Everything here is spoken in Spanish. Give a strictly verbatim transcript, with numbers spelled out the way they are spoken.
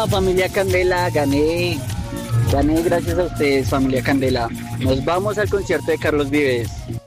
familia Candela, gané. Gané gracias a ustedes, familia Candela. Nos vamos al concierto de Carlos Vives.